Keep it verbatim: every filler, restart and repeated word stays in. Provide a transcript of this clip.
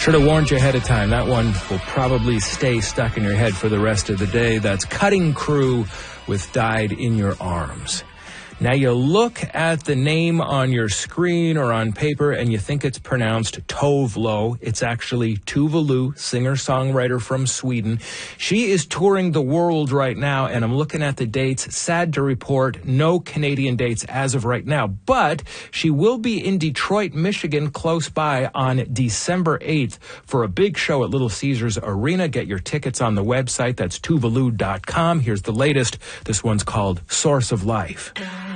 Should have warned you ahead of time. That one will probably stay stuck in your head for the rest of the day. That's Cutting Crew with Died in Your Arms. Now, you look at the name on your screen or on paper and you think it's pronounced Tove Lo. It's actually Tuva Lu, singer-songwriter from Sweden. She is touring the world right now, and I'm looking at the dates. Sad to report, no Canadian dates as of right now. But she will be in Detroit, Michigan, close by on December eighth for a big show at Little Caesars Arena. Get your tickets on the website. That's tuvalu dot com. Here's the latest. This one's called Source of Life.